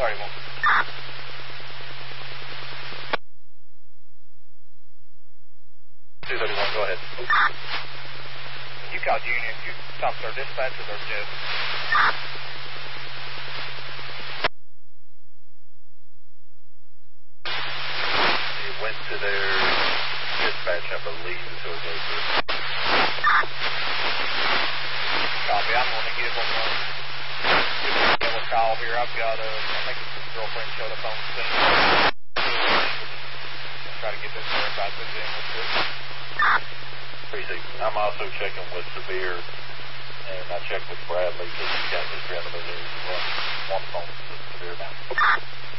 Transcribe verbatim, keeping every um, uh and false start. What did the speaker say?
thirty-one. two thirty-one, go ahead. You called Union. You talked to our dispatchers or just... It went to their dispatch, I believe, so it goes through. Copy. I'm going to give them a, give them a call here. I've got a, I think it's his girlfriend showed up on the scene. I'll try to get this verified through them real quick. Precinct. I'm also checking with Severe, and I checked with Bradley because he's got his grandmother who's on one phone with Severe now.